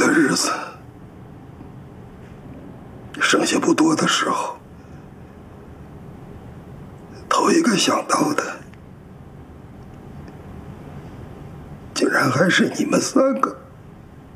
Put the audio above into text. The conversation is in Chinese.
的日子，剩下不多的时候，头一个想到的，竟然还是你们3个。